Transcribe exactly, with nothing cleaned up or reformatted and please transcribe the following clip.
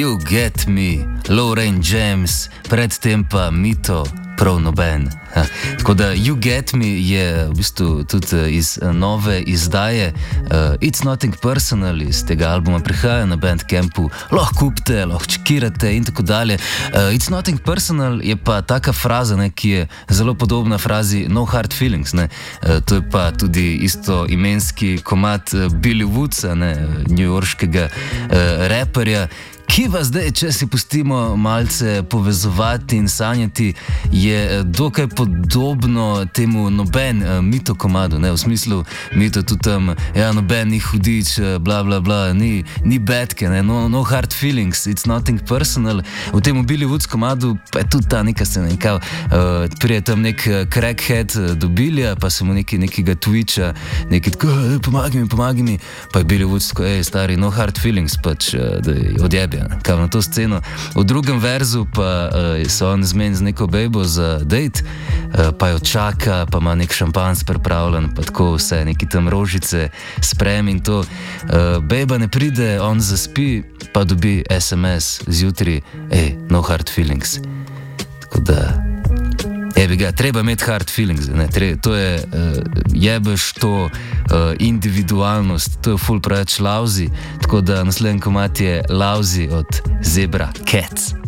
You Get Me, Lauren James, predtem pa Mito, prav noben. Ha. Tako da You Get Me je v bistvu tudi iz nove izdaje uh, It's Nothing Personal, iz tega albuma prihaja na Bandcampu, lahko kupite, lahko čekirate in tako dalje. Uh, It's Nothing Personal je pa taka fraza, ne, ki je zelo podobna frazi No Hard Feelings. Ne. Uh, to je pa tudi isto imenski komad uh, Billy Woodsa, newyorškega uh, reperja, ki vas zdaj, če si pustimo malce povezovati in sanjati, je dokaj podobno temu noben uh, Mito komadu, ne, v smislu Mito tudi tam, ja, noben ni hudič, bla bla bla, ni, ni bedke, ne, no, no hard feelings, it's nothing personal. V tem Billy Woods komadu pa je tudi ta neka scena, nekaj, uh, prije tam nek crackhead do Billya, pa se mu neki, nekega Twitcha, neki tako, pomagi mi, pomagi mi, pa je Billy Woods tako, ej, stari, no hard feelings, pač, uh, da odjebe. Kaj na to sceno. V drugem verzu pa uh, se on zmeni z neko bejbo za dejt, uh, pa jo čaka, pa ima nek šampanc pripravljen, pa tako vse, neki tam rožice, sprem in to. Uh, bejba ne pride, on zaspi, pa dobi es em es zjutraj, ej, no hard feelings. Tako da, evi ga, treba imeti hard feelings, ne, treba, to je, uh, jebeš to uh, individualnost, to je ful preveč lousy, tako da naslednji komad je Lousy od Zebra Cats.